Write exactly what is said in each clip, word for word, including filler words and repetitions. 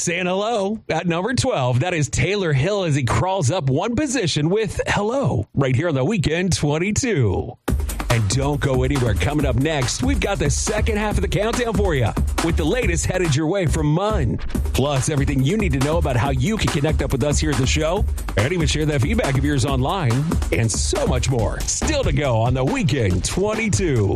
saying hello. At number twelve, that is Taylor Hill as he crawls up one position with Hello, right here on the Weekend twenty-two. And don't go anywhere. Coming up next, we've got the second half of the countdown for you with the latest headed your way from Munn. Plus, everything you need to know about how you can connect up with us here at the show and even share that feedback of yours online and so much more. Still to go on the Weekend twenty-two.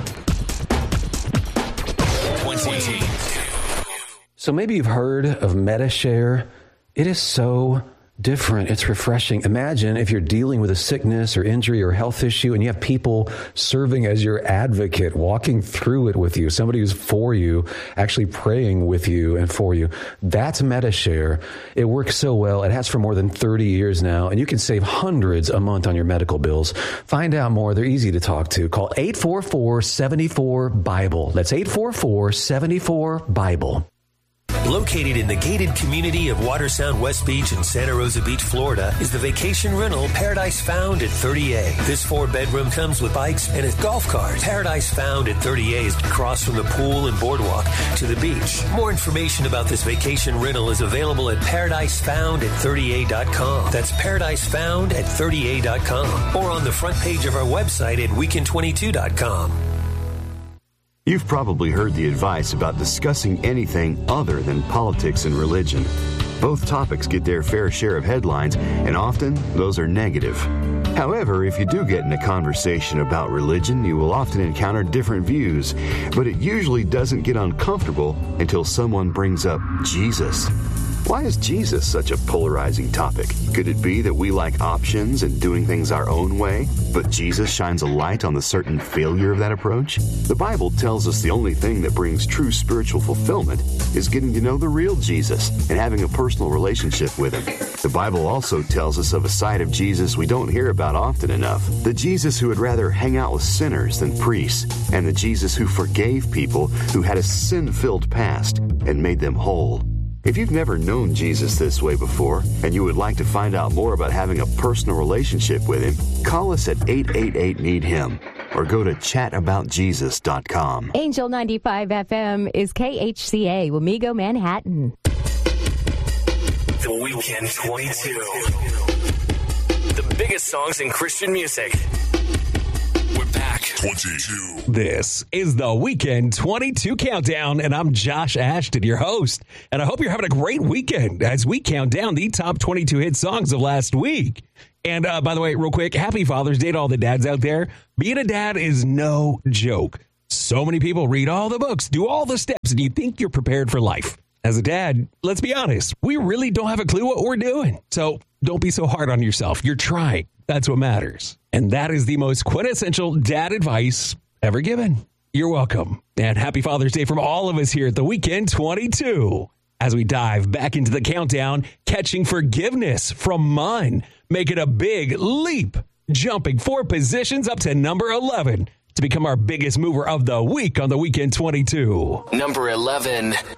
twenty. So maybe you've heard of MediShare. It is so different. It's refreshing. Imagine if you're dealing with a sickness or injury or health issue and you have people serving as your advocate, walking through it with you, somebody who's for you, actually praying with you and for you. That's MediShare. It works so well. It has for more than thirty years now, and you can save hundreds a month on your medical bills. Find out more. They're easy to talk to. Call eight four four, seven four, BIBLE. That's eight four four, seven four, BIBLE. Located in the gated community of Watersound West Beach in Santa Rosa Beach, Florida, is the vacation rental Paradise Found at thirty A. This four-bedroom comes with bikes and a golf cart. Paradise Found at thirty A is across from the pool and boardwalk to the beach. More information about this vacation rental is available at paradise found at thirty a dot com. That's paradise found at thirty a dot com. Or on the front page of our website at weekend twenty-two dot com. You've probably heard the advice about discussing anything other than politics and religion. Both topics get their fair share of headlines, and often those are negative. However, if you do get in a conversation about religion, you will often encounter different views, but it usually doesn't get uncomfortable until someone brings up Jesus. Why is Jesus such a polarizing topic? Could it be that we like options and doing things our own way, but Jesus shines a light on the certain failure of that approach? The Bible tells us the only thing that brings true spiritual fulfillment is getting to know the real Jesus and having a personal relationship with him. The Bible also tells us of a side of Jesus we don't hear about often enough. The Jesus who would rather hang out with sinners than priests, and the Jesus who forgave people who had a sin-filled past and made them whole. If you've never known Jesus this way before, and you would like to find out more about having a personal relationship with him, call us at eight eight eight, need him or go to chat about jesus dot com. Angel ninety-five F M is K H C A, Wamego, Manhattan. The Weekend twenty-two. The biggest songs in Christian music. We're back. twenty-two. This is the Weekend twenty-two Countdown, and I'm Josh Ashton, your host. And I hope you're having a great weekend as we count down the top twenty-two hit songs of last week. And uh, by the way, real quick, happy Father's Day to all the dads out there. Being a dad is no joke. So many people read all the books, do all the steps, and you think you're prepared for life. As a dad, let's be honest, we really don't have a clue what we're doing. So don't be so hard on yourself. You're trying. That's what matters. And that is the most quintessential dad advice ever given. You're welcome. And happy Father's Day from all of us here at the Weekend twenty-two. As we dive back into the countdown, catching forgiveness from Munn, making a big leap, jumping four positions up to number eleven to become our biggest mover of the week on the Weekend twenty-two. Number eleven.